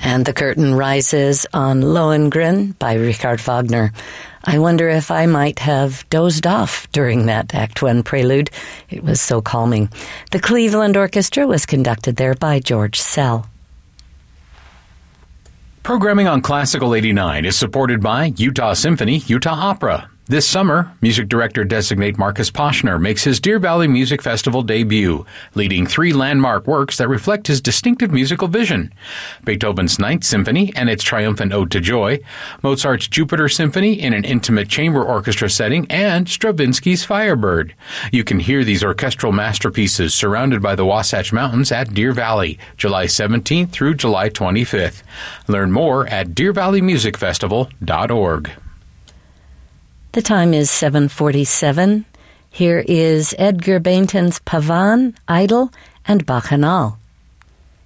And the curtain rises on Lohengrin by Richard Wagner. I wonder if I might have dozed off during that Act 1 prelude. It was so calming. The Cleveland Orchestra was conducted there by George Sell. Programming on Classical 89 is supported by Utah Symphony, Utah Opera. This summer, music director-designate Marcus Poshner makes his Deer Valley Music Festival debut, leading 3 landmark works that reflect his distinctive musical vision: Beethoven's Ninth Symphony and its triumphant Ode to Joy, Mozart's Jupiter Symphony in an intimate chamber orchestra setting, and Stravinsky's Firebird. You can hear these orchestral masterpieces surrounded by the Wasatch Mountains at Deer Valley, July 17th through July 25th. Learn more at deervalleymusicfestival.org. The time is 7:47. Here is Edgar Bainton's Pavan, Idle, and Bacchanal.